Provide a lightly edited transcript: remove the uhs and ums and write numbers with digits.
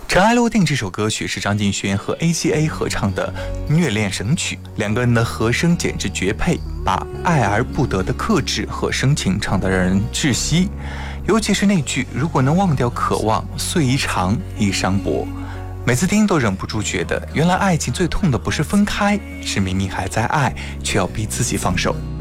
尘埃落定这首歌曲是张敬轩和 AGA 合唱的虐恋神曲，两个人的和声简直绝配，把爱而不得的克制和深情唱得让人窒息。尤其是那句如果能忘掉渴望，岁一长一伤薄，每次听都忍不住觉得，原来爱情最痛的不是分开，是明明还在爱，却要逼自己放手。